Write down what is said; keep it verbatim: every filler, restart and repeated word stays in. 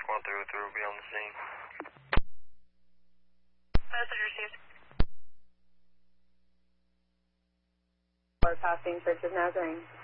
Squad three oh three will be on the scene. Message received. Or passing Church of Nazarene.